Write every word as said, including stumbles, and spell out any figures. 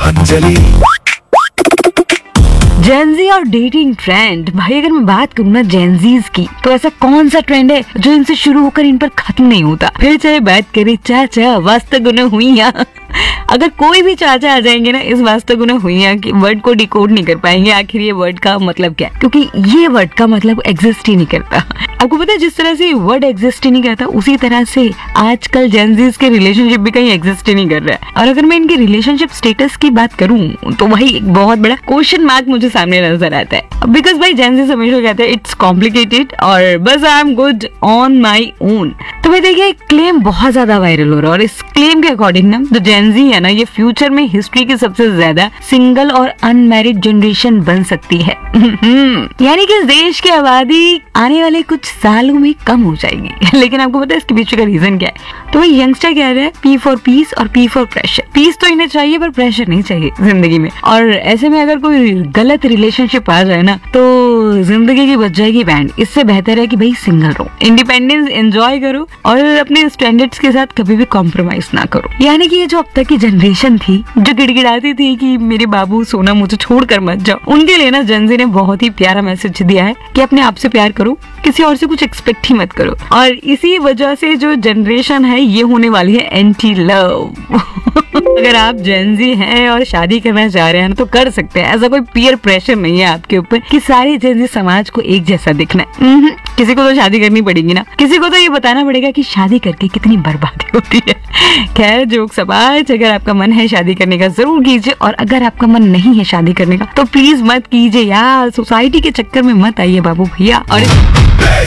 Anjali. Gen Z और dating trend, भाई अगर मैं बात करूँ ना जेनजीज की, तो ऐसा कौन सा ट्रेंड है जो इनसे शुरू होकर इन पर खत्म नहीं होता। फिर चाहे बात करें चाचा वास्तव गुना हुई, अगर कोई भी चाचा आ जाएंगे ना इस वास्तव गुना हुई कि वर्ड को डिकोड नहीं कर पाएंगे आखिर ये वर्ड का मतलब क्या है, क्योंकि ये वर्ड का मतलब एग्जिस्ट ही नहीं करता। आपको पता है जिस तरह से वर्ड एग्जिस्ट ही नहीं करता, उसी तरह से आजकल जेनजीज के रिलेशनशिप भी कहीं एग्जिस्ट ही नहीं कर रहा है। और अगर मैं इनके रिलेशनशिप स्टेटस की बात करूं तो वही एक बहुत बड़ा क्वेश्चन मार्क मुझे सामने नजर आता है। बिकॉज भाई जेनजीज हमेशा कहते हैं इट्स कॉम्प्लिकेटेड और बस I am good on my own. तो भाई देखिए एक क्लेम बहुत ज्यादा वायरल हो रहा है और इस क्लेम के अकॉर्डिंग ना जो जेनजी है ना ये फ्यूचर में हिस्ट्री की सबसे ज्यादा सिंगल और अनमैरिड जनरेशन बन सकती है। यानी कि इस देश की आबादी आने वाले कुछ सालों में कम हो जाएगी। लेकिन आपको पता है इसके पीछे का रीजन क्या है? तो भाई यंगस्टर कह रहे हैं पी फॉर पीस और पी फॉर प्रेशर। पीस तो इन्हें चाहिए पर प्रेशर नहीं चाहिए जिंदगी में। और ऐसे में अगर कोई गलत रिलेशनशिप आ जाए ना तो जिंदगी की बच जाएगी बैंड। इससे बेहतर है कि भाई सिंगल रहो, इंडिपेंडेंस एंजॉय करो और अपने स्टैंडर्ड्स के साथ कभी भी कॉम्प्रोमाइज ना करो। यानी कि ये जो अब तक की जनरेशन थी जो गिड़गिड़ाती थी कि मेरे बाबू सोना मुझे छोड़कर मत जाओ, उनके लिए ना जेनजी ने बहुत ही प्यारा मैसेज दिया है कि अपने आप से प्यार करो, किसी और से कुछ एक्सपेक्ट ही मत करो। और इसी वजह से जो जनरेशन है ये होने वाली है एंटी लव। अगर आप जेनजी हैं और शादी करना चाह रहे हैं तो कर सकते हैं। ऐसा कोई पीयर प्रेशर नहीं है आपके ऊपर कि सारे जेनजी समाज को एक जैसा दिखना है। किसी को तो शादी करनी पड़ेगी ना, किसी को तो ये बताना पड़ेगा कि शादी करके कितनी बर्बादी होती है। खैर जोक समाज, अगर आपका मन है शादी करने का जरूर कीजिए और अगर आपका मन नहीं है शादी करने का तो प्लीज मत कीजिए यार। सोसाइटी के चक्कर में मत आइए बाबू भैया। और